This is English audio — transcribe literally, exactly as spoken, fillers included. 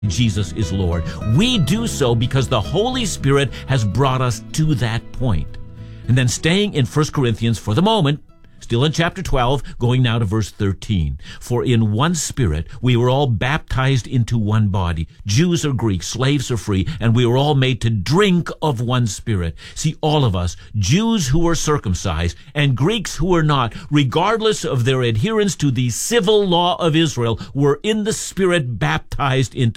Jesus is Lord. We do so because the Holy Spirit has brought us to that point. And then staying in First Corinthians for the moment, still in chapter twelve, going now to verse thirteen. For in one Spirit we were all baptized into one body, Jews or Greeks, slaves or free, and we were all made to drink of one Spirit. See, all of us, Jews who were circumcised and Greeks who were not, regardless of their adherence to the civil law of Israel, were in the Spirit baptized into